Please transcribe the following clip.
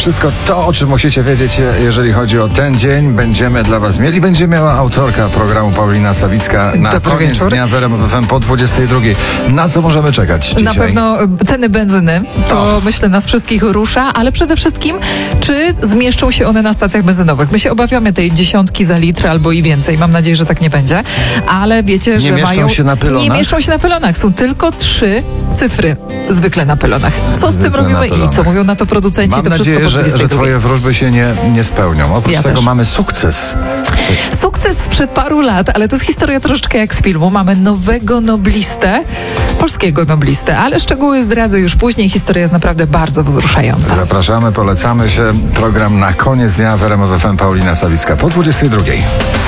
Wszystko to, o czym musicie wiedzieć, jeżeli chodzi o ten dzień, będziemy dla was mieli. Będzie miała autorka programu Paulina Sawicka na Dobry koniec wieczór. dnia w RMF FM po 22. Na co możemy czekać dzisiaj? Na pewno ceny benzyny, to myślę nas wszystkich rusza, ale przede wszystkim, czy zmieszczą się one na stacjach benzynowych? My się obawiamy tej 10 za litr albo i więcej. Mam nadzieję, że tak nie będzie. Ale wiecie, że mieszczą się na pylonach? Nie mieszczą się na pylonach. Są tylko 3 cyfry zwykle na pylonach. Co z tym Zwykle robimy na i pylonach. co mówią na to producenci? Mam to nadzieję, wszystko po że 22. twoje wróżby się nie spełnią. Oprócz Ja tego też. mamy sukces. Sukces sprzed paru lat, ale to jest historia troszeczkę jak z filmu. Mamy nowego noblistę, polskiego noblistę, ale szczegóły zdradzę już później. Historia jest naprawdę bardzo wzruszająca. Zapraszamy, polecamy się. Program na koniec dnia w RMF FM Paulina Sawicka po 22.